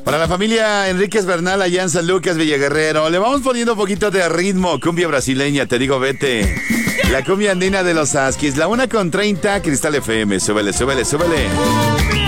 Para la familia Enríquez Bernal allá en San Lucas, Villaguerrero, le vamos poniendo un poquito de ritmo. Cumbia brasileña, te digo vete. La cumbia andina de los Asquis, la 1:30, Cristal FM. Súbele, súbele, súbele.